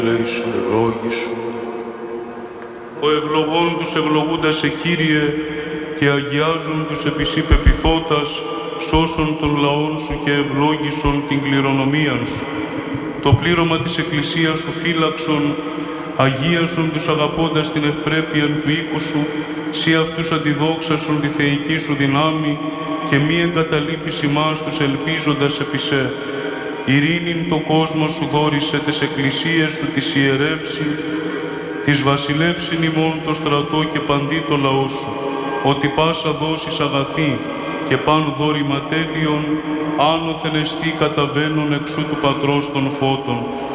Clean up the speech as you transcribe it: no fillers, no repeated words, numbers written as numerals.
Λέησον ευλόγησον. Ο ευλογών τους ευλογούντας σε Κύριε και αγιάζουν τους επισή πεπιθώτας, σώσον των λαών σου και ευλόγησον την κληρονομίαν σου. Το πλήρωμα της Εκκλησίας σου φύλαξον, αγίασον τους αγαπώντας την ευπρέπεια του οίκου σου, σύ αυτούς αντιδόξασον τη θεϊκή σου δυνάμει και μη εγκαταλείπεις ημάς τους ελπίζοντας επί σε. Ειρήνην το κόσμο σου δόρισε τες εκκλησίες σου της ιερεύσει, της βασιλεύσιν ημών το στρατό και παντί το λαό σου, ότι πάσα δόσεις αγαθή και παν δόρημα τέλειον, άνωθεν εστί καταβαίνον εξού του Πατρός των φώτων.